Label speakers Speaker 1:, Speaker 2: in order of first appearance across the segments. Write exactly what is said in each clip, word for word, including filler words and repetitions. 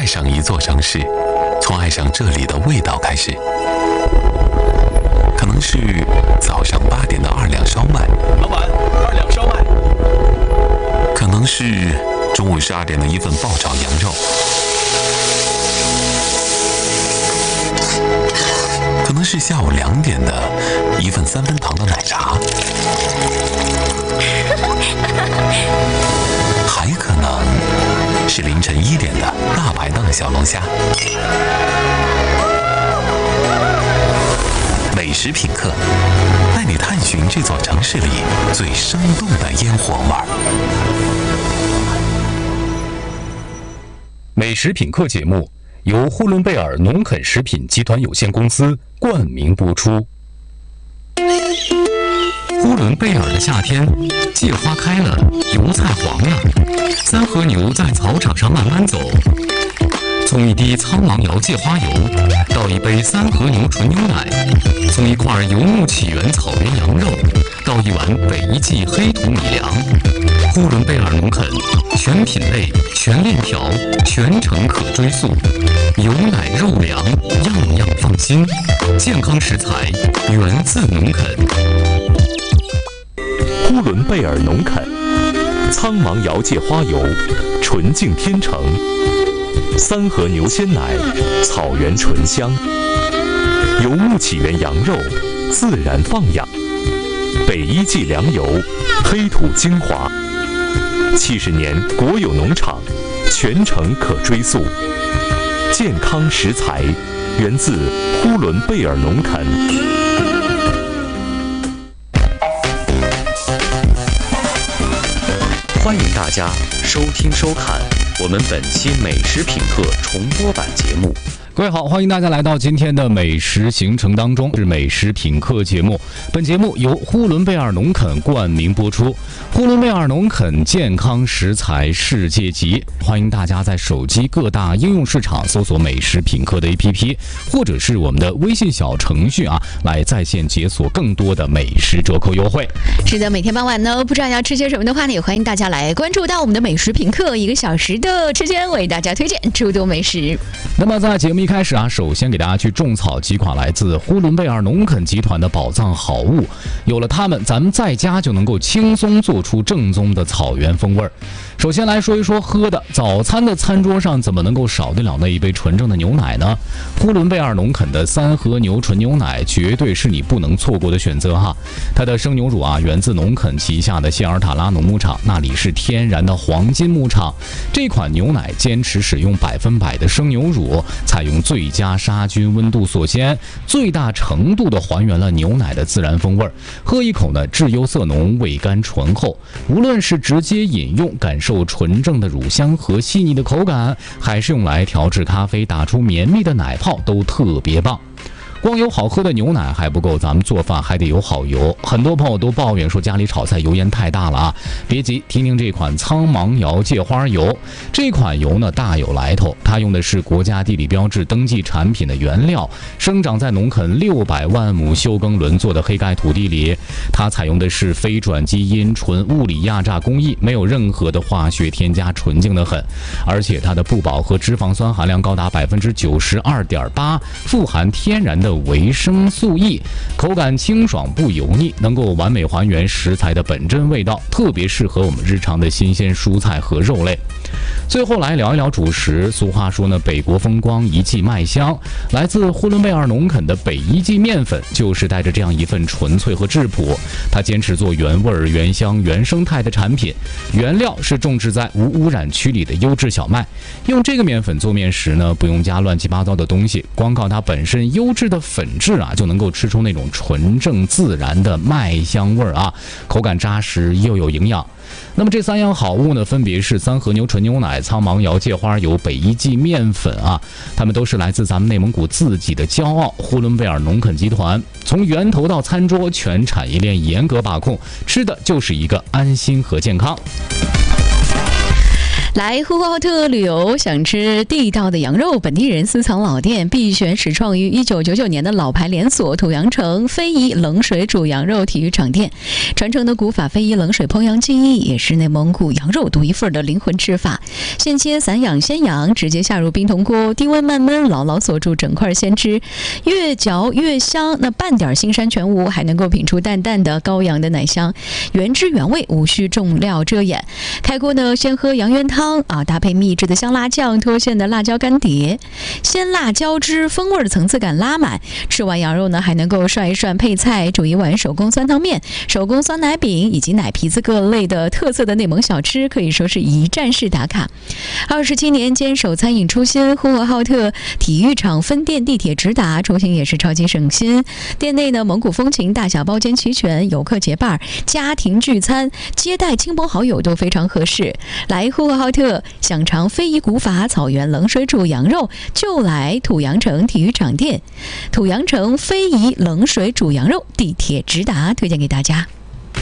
Speaker 1: 爱上一座城市，从爱上这里的味道开始。可能是早上八点的二两烧麦，
Speaker 2: 老板，二两烧麦。
Speaker 1: 可能是中午十二点的一份爆炒羊肉，可能是下午两点的一份三分糖的奶茶，还可能是凌晨一点的大排档的小龙虾。美食品客带你探寻这座城市里最生动的烟火味儿。
Speaker 3: 美食品客节目由呼伦贝尔农垦食品集团有限公司冠名播出。呼伦贝尔的夏天，芥花开了，油菜黄了，三和牛在草场上慢慢走。从一滴苍芒窑芥花油到一杯三和牛纯牛奶，从一块游牧起源草原羊肉到一碗北一季黑土米粮，呼伦贝尔农垦全品类、全链条、全程可追溯，油奶肉粮样样放心，健康食材源自农垦。
Speaker 4: 呼伦贝尔农垦，苍芒窑芥花油，纯净天成。三和牛鲜奶，草原醇香；游牧起源羊肉，自然放养；北一季粮油，黑土精华。七十年国有农场，全程可追溯。健康食材，源自呼伦贝尔农垦。
Speaker 5: 欢迎大家收听收看我们本期美食品客重播版节目。
Speaker 3: 各位好，欢迎大家来到今天的美食行程当中，是美食品客节目。本节目由呼伦贝尔农垦冠名播出。呼伦贝尔农垦健康食材世界级，欢迎大家在手机各大应用市场搜索美食品客的 A P P， 或者是我们的微信小程序啊，来在线解锁更多的美食折扣优惠。
Speaker 6: 是的，每天傍晚呢，不知道要吃些什么的话呢，也欢迎大家来关注到我们的美食品客，一个小时的时间为大家推荐诸多美食。
Speaker 3: 那么在节目一开始啊，首先给大家去种草几款来自呼伦贝尔农垦集团的宝藏好物，有了它们，咱们在家就能够轻松做出正宗的草原风味儿。首先来说一说喝的，早餐的餐桌上怎么能够少得了那一杯纯正的牛奶呢？呼伦贝尔农垦的三和牛纯牛奶绝对是你不能错过的选择哈。它的生牛乳啊，源自农垦旗下的谢尔塔拉农牧场，那里是天然的黄金牧场。这款牛奶坚持使用百分百的生牛乳，采用最佳杀菌温度锁鲜，最大程度的还原了牛奶的自然风味儿。喝一口呢，质优色浓，味甘醇厚。无论是直接饮用，感受纯正的乳香和细腻的口感，还是用来调制咖啡，打出绵密的奶泡，都特别棒。光有好喝的牛奶还不够，咱们做饭还得有好油。很多朋友都抱怨说家里炒菜油烟太大了啊，别急，听听这款苍芒窑芥花油。这款油呢大有来头，它用的是国家地理标志登记产品的原料，生长在农垦六百万亩休耕轮作的黑盖土地里。它采用的是非转基因纯物理压榨工艺，没有任何的化学添加，纯净的很。而且它的不饱和脂肪酸含量高达百分之九十二点八，富含天然的维生素 E， 口感清爽不油腻，能够完美还原食材的本真味道，特别适合我们日常的新鲜蔬菜和肉类。最后来聊一聊主食，俗话说呢，北国风光，一季麦香。来自呼伦贝尔农垦的北一季面粉，就是带着这样一份纯粹和质朴。它坚持做原味、原香、原生态的产品，原料是种植在无污染区里的优质小麦。用这个面粉做面食呢，不用加乱七八糟的东西，光靠它本身优质的粉质啊，就能够吃出那种纯正自然的麦香味儿啊，口感扎实又有营养。那么这三样好物呢，分别是三和牛纯牛奶、苍芒窑芥花油、北一季面粉啊，它们都是来自咱们内蒙古自己的骄傲——呼伦贝尔农垦集团。从源头到餐桌，全产业链严格把控，吃的就是一个安心和健康。
Speaker 6: 来呼和浩特旅游，想吃地道的羊肉，本地人私藏老店，必选始创于一九九九年的老牌连锁土阳城非遗冷水煮羊肉体育场店。传承的古法非遗冷水烹羊技艺，也是内蒙古羊肉独一份的灵魂吃法。现切散养鲜羊，直接下入冰铜锅，低温慢焖，牢牢锁住整块鲜汁，越嚼越香。那半点腥膻全无，还能够品出淡淡的羔羊的奶香，原汁原味，无需重料遮掩。开锅呢，先喝羊原汤啊，搭配秘制的香辣酱、脱馅的辣椒干碟，鲜辣交织，风味的层次感拉满。吃完羊肉呢，还能够涮一涮配菜，煮一碗手工酸汤面、手工酸奶饼以及奶皮子各类的特色的内蒙小吃，可以说是一站式打卡。二十七年坚守餐饮初心，呼和浩特体育场分店地铁直达，出行也是超级省心。店内呢，蒙古风情，大小包间齐全，游客结伴、家庭聚餐、接待亲朋好友都非常合适。来呼和浩特想尝非遗古法草原冷水煮羊肉，就来土阳城体育场店。土阳城非遗冷水煮羊肉，地铁直达，推荐给大家。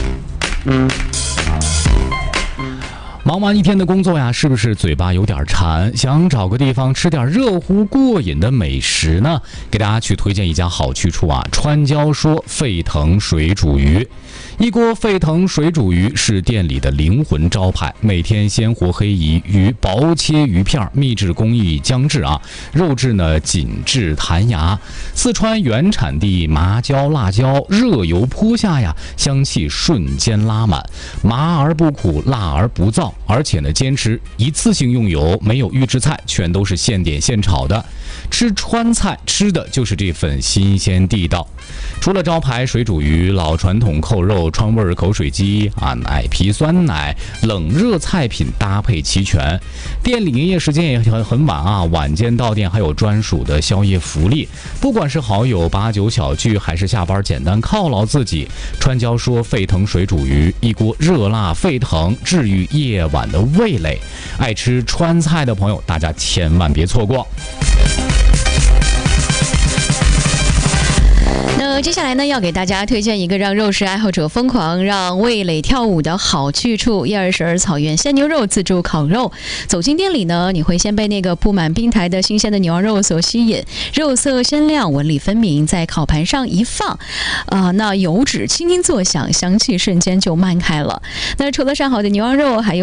Speaker 3: 忙完一天的工作呀，是不是嘴巴有点馋，想找个地方吃点热乎过瘾的美食呢？给大家去推荐一家好去处啊，川椒说沸腾水煮鱼。一锅沸腾水煮鱼是店里的灵魂招牌，每天鲜活黑鱼鱼薄切鱼片，秘制工艺姜制啊，肉质呢紧致弹牙。四川原产地麻椒辣椒，热油泼下呀，香气瞬间拉满，麻而不苦，辣而不燥，而且呢坚持一次性用油，没有预制菜，全都是现点现炒的。吃川菜吃的就是这份新鲜地道。除了招牌水煮鱼、老传统扣肉、川味口水鸡啊，奶皮酸奶、冷热菜品搭配齐全。店里营业时间也很很晚啊，晚间到店还有专属的宵夜福利。不管是好友八九小聚，还是下班简单犒劳自己，川椒说沸腾水煮鱼，一锅热辣沸腾，治愈夜晚的味蕾。爱吃川菜的朋友，大家千万别错过。
Speaker 6: 那接下来呢，要给大家推荐一个让肉食爱好者疯狂、让味蕾跳舞的好去处——叶二十二草原鲜牛肉自助烤肉。走进店里呢，你会先被那个铺满冰台的新鲜的牛羊肉所吸引，肉色鲜亮，纹理分明，在烤盘上一放，啊、呃，那油脂轻轻作响，香气瞬间就漫开了。那除了上好的牛羊肉，还有